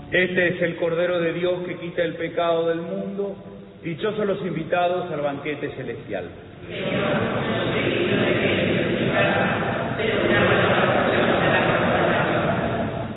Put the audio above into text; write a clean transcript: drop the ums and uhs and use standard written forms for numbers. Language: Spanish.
Este es el Cordero de Dios que quita el pecado del mundo. Dichosos los invitados al banquete celestial.